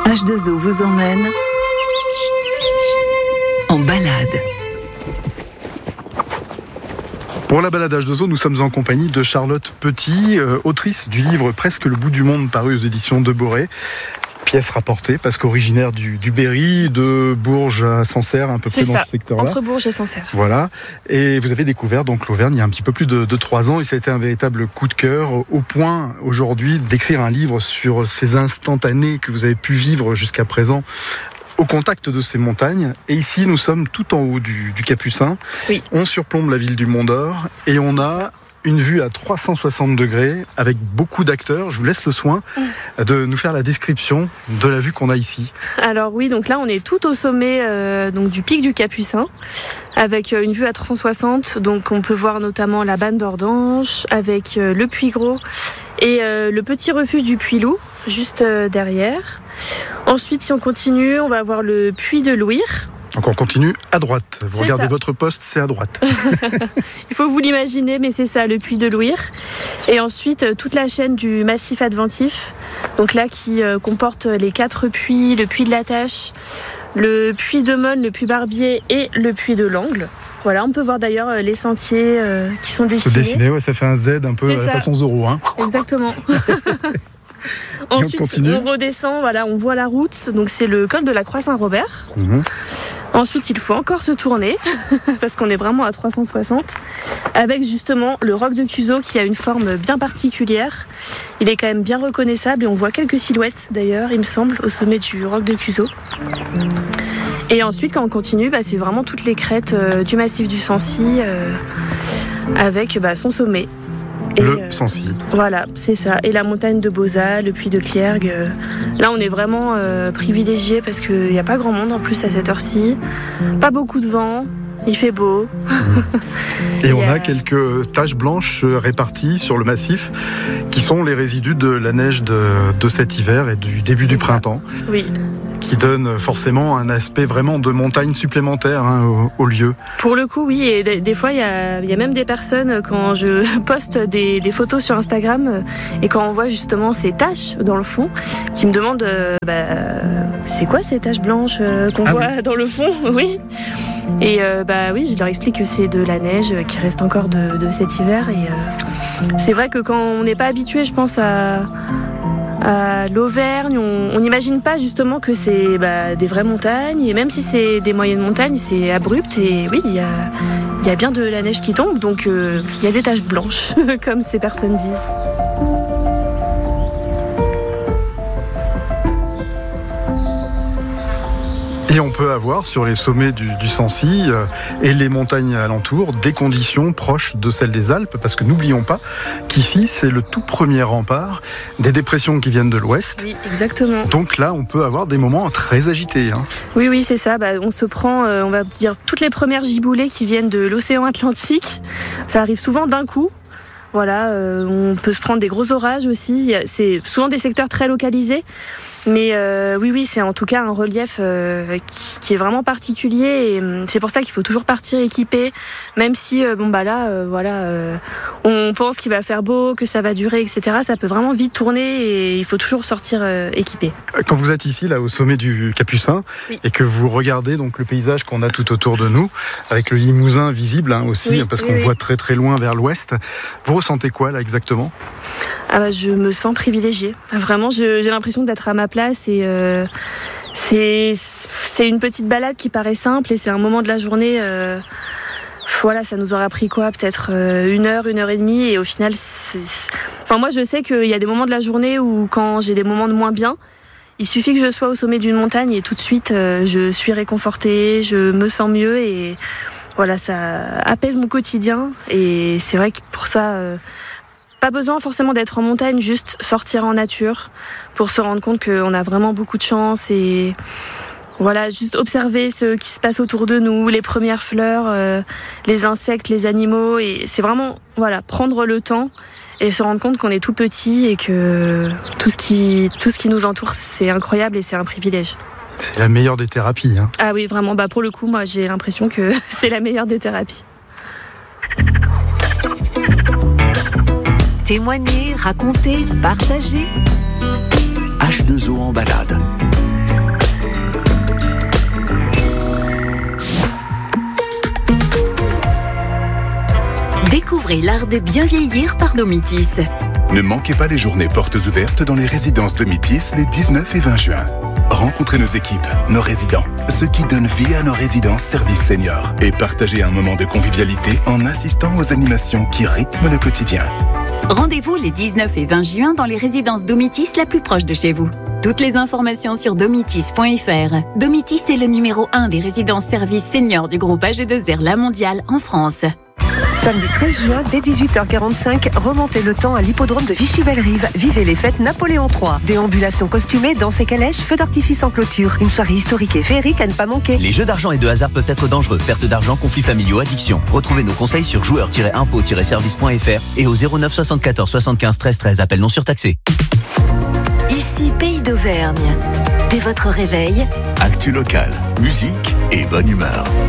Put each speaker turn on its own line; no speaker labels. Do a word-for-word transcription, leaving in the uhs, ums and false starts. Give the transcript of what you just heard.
H deux O vous emmène en balade.
Pour la balade H deux O, nous sommes en compagnie de Charlotte Petit, euh, autrice du livre Presque le bout du monde, paru aux éditions de Boré. Pièce rapportée, parce qu'originaire du, du Berry, de Bourges à Sancerre, un peu près dans ce secteur-là.
Entre Bourges et Sancerre.
Voilà. Et vous avez découvert donc l'Auvergne il y a un petit peu plus de, de trois ans, et ça a été un véritable coup de cœur, au point aujourd'hui d'écrire un livre sur ces instantanés que vous avez pu vivre jusqu'à présent au contact de ces montagnes. Et ici, nous sommes tout en haut du, du Capucin.
Oui.
On surplombe la ville du Mont d'Or et on a une vue à trois cent soixante degrés avec beaucoup d'acteurs. Je vous laisse le soin de nous faire la description de la vue qu'on a ici.
Alors oui, donc là on est tout au sommet euh, donc du pic du Capucin, avec une vue à trois cent soixante. Donc on peut voir notamment la Banne d'Ordanche, avec euh, le Puy Gros et euh, le petit refuge du Puy Loup, juste euh, derrière. Ensuite, si on continue, on va voir le Puy de Louire.
Donc on continue à droite. Vous
C'est
regardez
ça.
votre poste, c'est à droite.
Il faut vous l'imaginer, mais c'est ça, le Puy de Louire. Et ensuite, toute la chaîne du massif adventif, donc là qui euh, comporte les quatre puits, le puits de la Tâche, le puits de Monne, le puits Barbier et le puits de l'Angle. Voilà, on peut voir d'ailleurs euh, les sentiers euh, qui sont
Se
dessinés.
dessiner, ouais, ça fait un Z un peu
C'est
à la
ça.
façon Zorro. Hein.
Exactement.
on
Ensuite,
continue.
on redescend, voilà, on voit la route, donc c'est le col de la Croix-Saint-Robert.
Mhm.
Ensuite, il faut encore se tourner, parce qu'on est vraiment à trois cent soixante, avec justement le roc de Cuzeau qui a une forme bien particulière. Il est quand même bien reconnaissable et on voit quelques silhouettes d'ailleurs, il me semble, au sommet du roc de Cuzeau. Et ensuite, quand on continue, bah, c'est vraiment toutes les crêtes euh, du massif du Sancy, euh, avec bah, son sommet. Et,
Le
euh,
Sancy.
Voilà, c'est ça. Et la montagne de Bozat, le puy de Clergue. euh, Là, on est vraiment euh, privilégié parce qu'il n'y a pas grand monde en plus à cette heure-ci. Pas beaucoup de vent, il fait beau.
Et on
Et,
a
euh,
quelques taches blanches réparties sur le massif qui sont les résidus de la neige de, de cet hiver et du début du
C'est ça.
printemps,
Oui.
qui donne forcément un aspect vraiment de montagne supplémentaire hein, au, au lieu.
Pour le coup, oui. Et des, des fois, il y a, il y a même des personnes, quand je poste des, des photos sur Instagram, euh, et quand on voit justement ces taches dans le fond, qui me demandent euh, bah, c'est quoi ces taches blanches euh, qu'on
Ah
voit dans le fond. Oui. Et euh, bah oui, je leur explique que c'est de la neige euh, qui reste encore de, de cet hiver. Et euh, c'est vrai que quand on n'est pas habitué, je pense à à l'Auvergne, on n'imagine pas justement que c'est bah, des vraies montagnes, et même si c'est des moyennes montagnes, c'est abrupt, et oui, il y a, il y a bien de la neige qui tombe, donc euh, il y a des taches blanches, comme ces personnes disent.
Et on peut avoir sur les sommets du, du Sancy euh, et les montagnes alentours des conditions proches de celles des Alpes, parce que n'oublions pas qu'ici c'est le tout premier rempart des dépressions qui viennent de l'ouest.
Oui, exactement.
Donc là, on peut avoir des moments très agités. Hein.
Oui, oui, c'est ça. Bah, on se prend, euh, on va dire, toutes les premières giboulées qui viennent de l'océan Atlantique. Ça arrive souvent d'un coup. Voilà, euh, on peut se prendre des gros orages aussi. C'est souvent des secteurs très localisés. Mais euh, oui, oui, c'est en tout cas un relief euh, qui, qui est vraiment particulier. Et euh, c'est pour ça qu'il faut toujours partir équipé, même si, euh, bon bah là, euh, voilà, euh, on pense qu'il va faire beau, que ça va durer, et cetera. Ça peut vraiment vite tourner et il faut toujours sortir euh, équipé.
Quand vous êtes ici, là, au sommet du Capucin,
Oui.
et que vous regardez donc le paysage qu'on a tout autour de nous, avec le Limousin visible hein, aussi,
Oui,
parce
oui,
qu'on
oui.
voit très très loin vers l'ouest, vous ressentez quoi là exactement ?
Ah bah, je me sens privilégiée. Vraiment, je, j'ai l'impression d'être à ma place et euh, c'est, c'est une petite balade qui paraît simple et c'est un moment de la journée. Euh, voilà, ça nous aura pris quoi ? Peut-être euh, une heure, une heure et demie et au final, c'est, c'est... Enfin, moi, je sais qu'il y a des moments de la journée où quand j'ai des moments de moins bien, il suffit que je sois au sommet d'une montagne et tout de suite, euh, je suis réconfortée, je me sens mieux et voilà, ça apaise mon quotidien et c'est vrai que pour ça... Euh, Pas besoin forcément d'être en montagne, juste sortir en nature pour se rendre compte qu'on a vraiment beaucoup de chance et voilà, juste observer ce qui se passe autour de nous, les premières fleurs, euh, les insectes, les animaux et c'est vraiment voilà, prendre le temps et se rendre compte qu'on est tout petit et que tout ce qui, tout ce qui nous entoure, c'est incroyable et c'est un privilège.
C'est la meilleure des thérapies. Hein.
Ah oui, vraiment, bah pour le coup, moi j'ai l'impression que c'est la meilleure des thérapies.
Témoigner, raconter, partager.
H deux O en balade.
Découvrez l'art de bien vieillir par Domitis.
Ne manquez pas les journées portes ouvertes dans les résidences Domitis les dix-neuf et vingt juin. Rencontrez nos équipes, nos résidents, ceux qui donnent vie à nos résidences services seniors et partagez un moment de convivialité en assistant aux animations qui rythment le quotidien.
Rendez-vous les dix-neuf et vingt juin dans les résidences Domitis la plus proche de chez vous. Toutes les informations sur domitis point f r. Domitis est le numéro un des résidences services seniors du groupe A G deux R La Mondiale en France.
Samedi treize juin, dès dix-huit heures quarante-cinq, remontez le temps à l'hippodrome de Vichy-Bellerive. Vivez les fêtes Napoléon trois. Déambulations costumées, danses et calèches, feux d'artifice en clôture. Une soirée historique et féerique à ne pas manquer.
Les jeux d'argent et de hasard peuvent être dangereux. Perte d'argent, conflits familiaux, addiction. Retrouvez nos conseils sur joueurs tiret info tiret service point f r et au zéro neuf soixante-quatorze soixante-quinze treize treize. Appel non surtaxé.
Ici Pays d'Auvergne. Dès votre réveil,
Actu local, musique et bonne humeur.